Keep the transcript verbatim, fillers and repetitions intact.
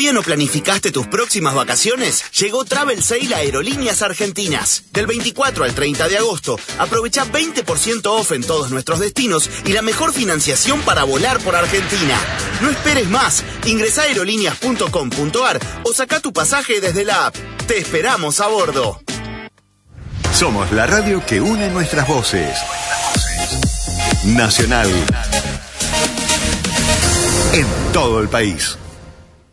¿Todavía no planificaste tus próximas vacaciones? Llegó Travel Sale a Aerolíneas Argentinas. Del veinticuatro al treinta de agosto, aprovecha veinte por ciento off en todos nuestros destinos y la mejor financiación para volar por Argentina. No esperes más. Ingresá a aerolíneas punto com punto ar o saca tu pasaje desde la app. Te esperamos a bordo. Somos la radio que une nuestras voces. Nacional. En todo el país.